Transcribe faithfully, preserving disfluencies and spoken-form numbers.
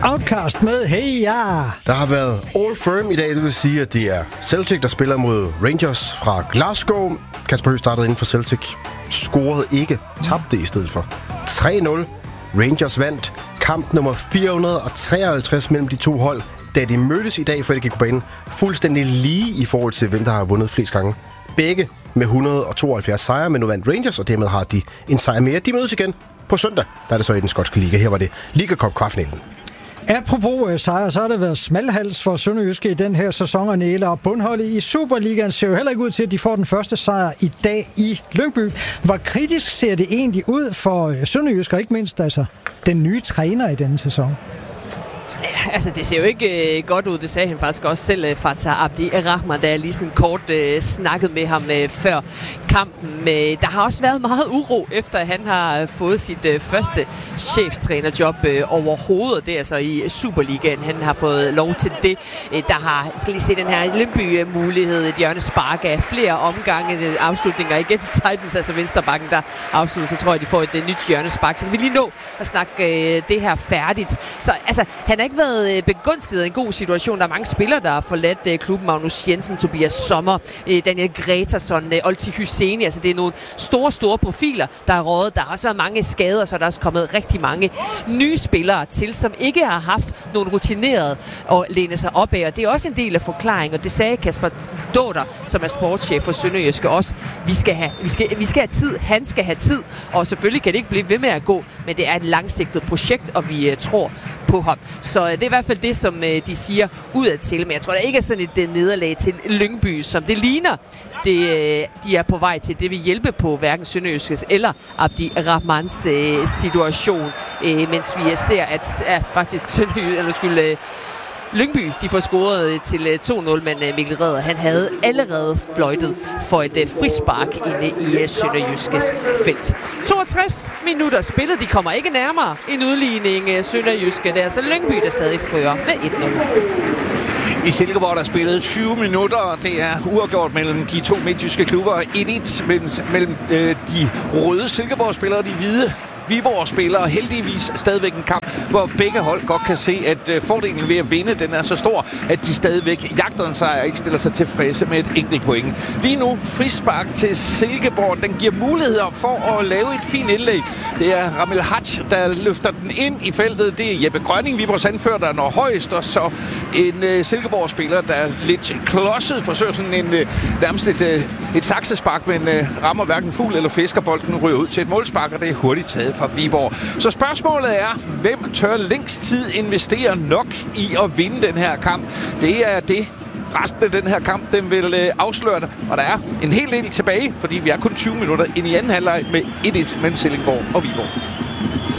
Outcast med Hey Ja. Der har været All Firm i dag, det vil sige, at det er Celtic, der spiller mod Rangers fra Glasgow. Kasper Høgh startede inden for Celtic, scorede ikke, tabte i stedet for. tre nul. Rangers vandt kamp nummer fire hundrede treoghalvtreds mellem de to hold, da de mødtes i dag, før de gik på banen. Fuldstændig lige i forhold til, hvem der har vundet flest gange. Begge med et hundrede tooghalvfjerds sejre, men nu vandt Rangers, og dermed har de en sejr mere. De mødes igen på søndag, der er det så i den skotske liga. Her var det Liga Cup kvartfinalen. Apropos uh, sejre, så har det været smalhals for Sønderjyske i den her sæson, og Næle og bundholdet i Superligaen ser jo heller ikke ud til, at de får den første sejr i dag i Lyngby. Hvor kritisk ser det egentlig ud for Sønderjyske, og ikke mindst altså den nye træner i denne sæson? Altså, det ser jo ikke øh, godt ud. Det sagde han faktisk også selv, øh, Fatah Abdi Rahman, da jeg lige sådan kort øh, snakkede med ham øh, før kampen. Øh, der har også været meget uro, efter han har øh, fået sit øh, første cheftrænerjob øh, overhovedet. Det er altså i Superligaen, han har fået lov til det. Øh, der har, jeg skal lige se den her Lyngby-mulighed, et hjørnespark af flere omgange, øh, afslutninger igen. Titans, altså venstrebakken, der afslutter, så tror jeg, de får et øh, nyt hjørnespark. Så kan vi lige nå at snakke øh, det her færdigt. Så altså, han er ikke været begunstiget i en god situation. Der er mange spillere, der har forladt uh, klubben. Magnus Jensen, Tobias Sommer, uh, Daniel Gretarsson, uh, Olti Hyseni. Altså, det er nogle store, store profiler, der er rådet. Der har også været mange skader, så der er også kommet rigtig mange nye spillere til, som ikke har haft nogen rutineret at læne sig op af. Og det er også en del af forklaringen, og det sagde Kasper Dåder, som er sportschef for Sønderjyske også. Vi skal have, vi skal, vi skal have tid, han skal have tid, og selvfølgelig kan det ikke blive ved med at gå, men det er et langsigtet projekt, og vi uh, tror på ham. Så det er i hvert fald det, som øh, de siger udadtil. Men jeg tror, der ikke er sådan et øh, nederlag til Lyngby, som det ligner. Det, øh, de er på vej til. Det vil hjælpe på hverken Sønderjyskes eller Abdi Rahmans øh, situation. Øh, mens vi ser, at ja, faktisk Sønderjysk, eller skulle øh, Lyngby, de får scoret til to nul, men Mikkel Reder, han havde allerede fløjtet for et frispark inde i Sønderjyskes felt. toogtres minutter spillet, de kommer ikke nærmere en udligning Sønderjyske. Det er altså Lyngby, der stadig fører med et nul. I Silkeborg der spillet tyve minutter. Det er uafgjort mellem de to midtjyske klubber. et et mellem, mellem øh, de røde Silkeborg-spillere og de hvide Viborg spiller heldigvis stadigvæk en kamp, hvor begge hold godt kan se, at øh, fordelen ved at vinde, den er så stor, at de stadigvæk jagter en sejr og ikke stiller sig tilfredse med et enkelt point. Lige nu frispark til Silkeborg. Den giver muligheder for at lave et fint indlæg. Det er Ramil Hatch, der løfter den ind i feltet. Det er Jeppe Grønning, Viborgs anfører, der når højst, og så en øh, Silkeborg-spiller, der er lidt klodset, forsøger sådan en øh, nærmest et, øh, et saksespark, men øh, rammer hverken fugl eller fiskerbolden, ryger ud til et målspark, og det er hurtigt taget fra Viborg. Så spørgsmålet er, hvem tør længst tid investere nok i at vinde den her kamp? Det er det, resten af den her kamp, den vil øh, afsløre det. Og der er en hel del tilbage, fordi vi er kun tyve minutter ind i anden halvleg med et et mellem Silkeborg og Viborg.